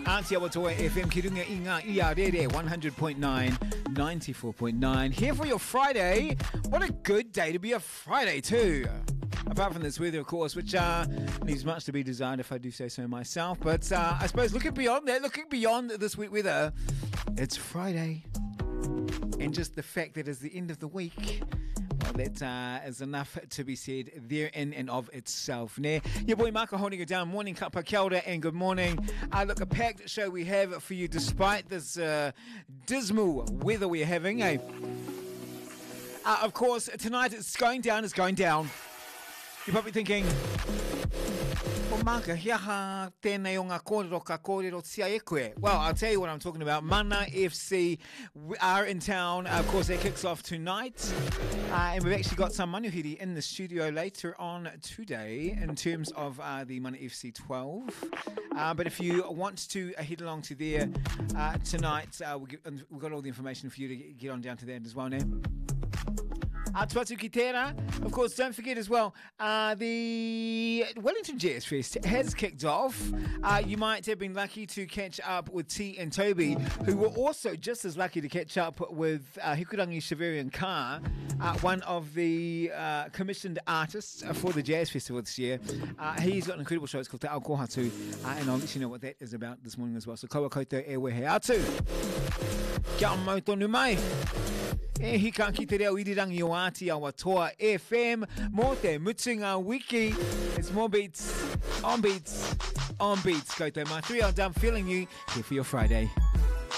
Aotearoa FM Kirunga i ngā Iarere 100.9, 94.9. Here for your Friday. What a good day to be a Friday too. Apart from this weather, of course, which leaves much to be desired if I do say so myself. But I suppose looking beyond this week weather, it's Friday. And just the fact that it's the end of the week, well, that is enough to be said there in and of itself. Your boy Marco holding it down. Morning, kapa kia ora and good morning. Look, a packed show we have for you despite this dismal weather we're having. Of course, tonight it's going down. You're probably thinking, well, Marco, hiaha tēnei o ngā kōrero ka kōrero tia e koe. Well, I'll tell you what I'm talking about. Mana FC are in town. Of course, that kicks off tonight. And we've actually got some manuhiri in the studio later on today in terms of the Mana FC 12. But if you want to head along to there tonight, we've got all the information for you to get on down to that as well now. Tuatu ki tērā. Of course, don't forget as well, the Wellington Jazz Fest has kicked off. You might have been lucky to catch up with T and Toby, who were also just as lucky to catch up with Hikurangi Shavarian Carr, one of the commissioned artists for the Jazz Festival this year. He's got an incredible show. It's called Te Ao Kohatu, and I'll let you know what that is about this morning as well. So kaua koutou e wehe atu. Kia o mau tonu mai. E hika ki te reo irirangi o Aotearoa Toa FM. Mō te mutunga wiki. It's more beats, on beats, on beats. Koutou mai. 3 hour done feeling you here for your Friday.